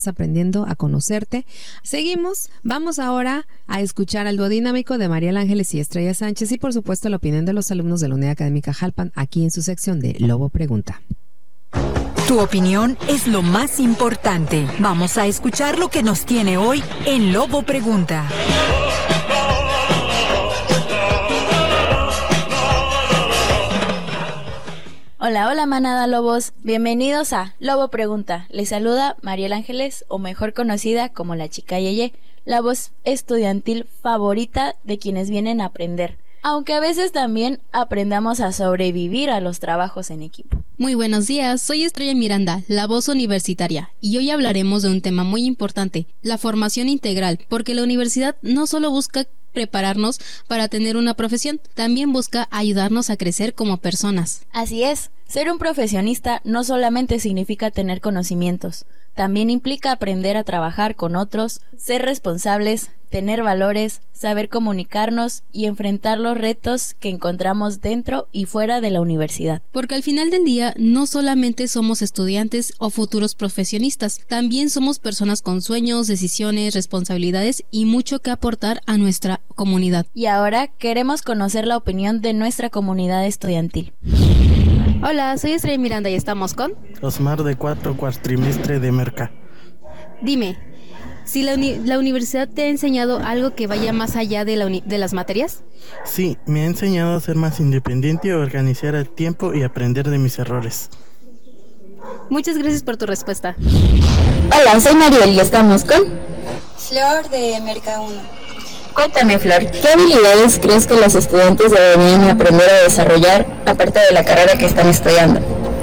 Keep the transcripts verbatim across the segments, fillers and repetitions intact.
aprendiendo a conocerte. Seguimos, vamos ahora a escuchar al dúo dinámico de Mariela Ángeles y Estrella Sánchez y por supuesto la opinión de los alumnos de la Unidad Académica Jalpan aquí en su sección de Lobo Pregunta. Tu opinión es lo más importante. Vamos a escuchar lo que nos tiene hoy en Lobo Pregunta. Hola, hola manada lobos, bienvenidos a Lobo Pregunta. Les saluda Mariela Ángeles, o mejor conocida como la chica Yeye, la voz estudiantil favorita de quienes vienen a aprender, aunque a veces también aprendamos a sobrevivir a los trabajos en equipo. Muy buenos días, soy Estrella Miranda, la voz universitaria, y hoy hablaremos de un tema muy importante, la formación integral, porque la universidad no solo busca prepararnos para tener una profesión, también busca ayudarnos a crecer como personas. Así es, ser un profesionista no solamente significa tener conocimientos, también implica aprender a trabajar con otros, ser responsables, tener valores, saber comunicarnos y enfrentar los retos que encontramos dentro y fuera de la universidad. Porque al final del día no solamente somos estudiantes o futuros profesionistas, también somos personas con sueños, decisiones, responsabilidades y mucho que aportar a nuestra comunidad. Y ahora queremos conocer la opinión de nuestra comunidad estudiantil. Hola, soy Estrella Miranda y estamos con Osmar de cuarto cuatrimestre de Merca. Dime, si la, uni- la universidad te ha enseñado algo que vaya más allá de, la uni- de las materias. Sí, me ha enseñado a ser más independiente, organizar el tiempo y aprender de mis errores. Muchas gracias por tu respuesta. Hola, soy Mariel y estamos con Flor de Merca uno. Cuéntame, Flor, ¿qué habilidades crees que los estudiantes deberían aprender a desarrollar aparte de la carrera que están estudiando?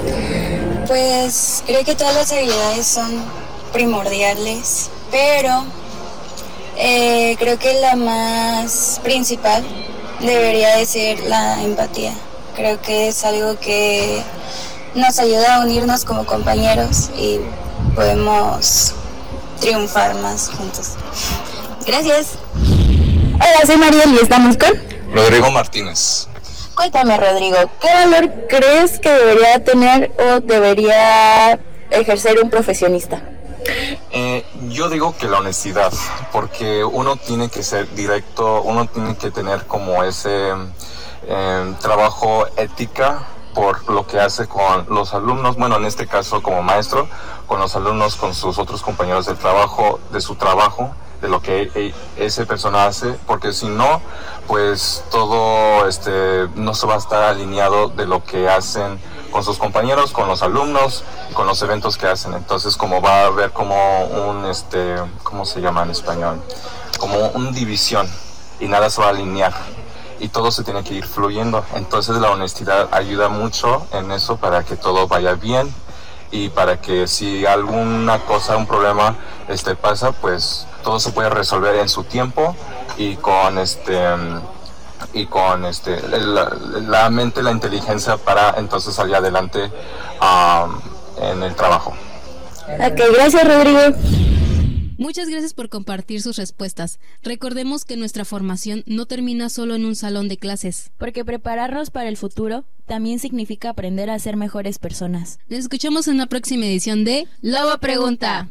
Pues creo que todas las habilidades son primordiales, pero eh, creo que la más principal debería de ser la empatía. Creo que es algo que nos ayuda a unirnos como compañeros y podemos triunfar más juntos. Gracias. Hola, soy Mariel y estamos con Rodrigo Martínez. Cuéntame, Rodrigo, ¿qué valor crees que debería tener o debería ejercer un profesionista? Eh, yo digo que la honestidad, porque uno tiene que ser directo, uno tiene que tener como ese eh, trabajo ética por lo que hace con los alumnos, bueno, en este caso como maestro, con los alumnos, con sus otros compañeros del trabajo, de su trabajo, de lo que esa persona hace, porque si no, pues todo este no se va a estar alineado de lo que hacen con sus compañeros, con los alumnos, con los eventos que hacen. Entonces, como va a haber como un, este, ¿cómo se llama en español? Como una división y nada se va a alinear y todo se tiene que ir fluyendo. Entonces, la honestidad ayuda mucho en eso para que todo vaya bien y para que si alguna cosa, un problema este, pasa, pues todo se puede resolver en su tiempo y con este y con este la, la mente, la inteligencia para entonces salir adelante um, en el trabajo. Ok, gracias, Rodrigo. Muchas gracias por compartir sus respuestas. Recordemos que nuestra formación no termina solo en un salón de clases. Porque prepararnos para el futuro también significa aprender a ser mejores personas. Nos escuchamos en la próxima edición de Lobo Pregunta.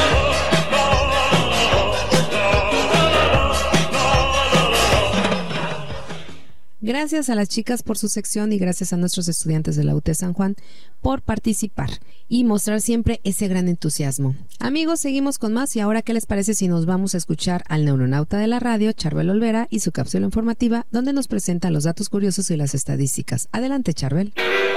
Gracias a las chicas por su sección y gracias a nuestros estudiantes de la U T San Juan por participar y mostrar siempre ese gran entusiasmo. Amigos, seguimos con más y ahora, ¿qué les parece si nos vamos a escuchar al neuronauta de la radio, Charbel Olvera, y su cápsula informativa donde nos presenta los datos curiosos y las estadísticas? Adelante, Charbel.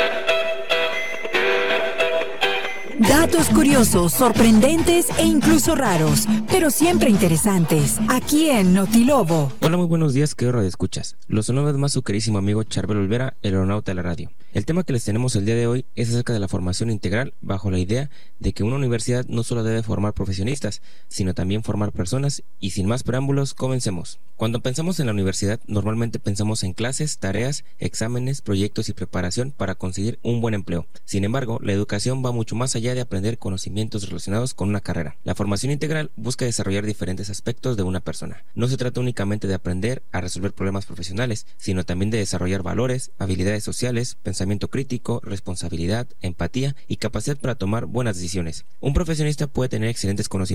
Datos curiosos, sorprendentes e incluso raros, pero siempre interesantes, aquí en Notilobo. Hola, muy buenos días, queridos radioescuchas. Los saludos más su querísimo amigo Charbel Olvera, el aeronauta de la radio. El tema que les tenemos el día de hoy es acerca de la formación integral, bajo la idea de que una universidad no solo debe formar profesionistas, sino también formar personas, y sin más preámbulos, comencemos. Cuando pensamos en la universidad, normalmente pensamos en clases, tareas, exámenes, proyectos y preparación para conseguir un buen empleo. Sin embargo, la educación va mucho más allá allá de aprender conocimientos relacionados con una carrera. La formación integral busca desarrollar diferentes aspectos de una persona. No se trata únicamente de aprender a resolver problemas profesionales, sino también de desarrollar valores, habilidades sociales, pensamiento crítico, responsabilidad, empatía y capacidad para tomar buenas decisiones. Un profesionista puede tener excelentes conocimientos